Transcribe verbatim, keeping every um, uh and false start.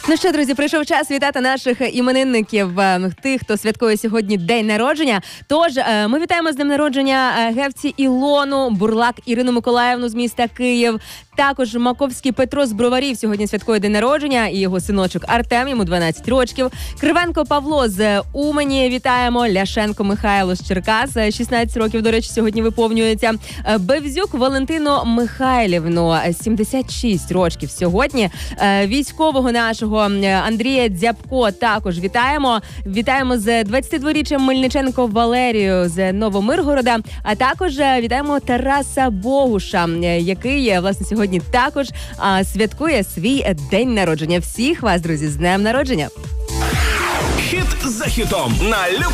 Ну що, друзі, прийшов час вітати наших іменинників, тих, хто святкує сьогодні день народження. Тож, ми вітаємо з днем народження Гевці Ілону, Бурлак Ірину Миколаївну з міста Київ. Також Маковський Петро з Броварів сьогодні святкує день народження, і його синочок Артем, йому дванадцять років. Кривенко Павло з Умані вітаємо. Ляшенко Михайло з Черкас, шістнадцять років, до речі, сьогодні виповнюється. Бевзюк Валентину Михайлівну, сімдесят шість років сьогодні. Військового нашого Андрія Дзябко також вітаємо. Вітаємо з двадцятидворіччям Мельниченко Валерію з Новомиргорода, а також вітаємо Тараса Богуша, який, власне, сьогодні також а, святкує свій день народження. Всіх вас, друзі, з днем народження! Хіт за хітом на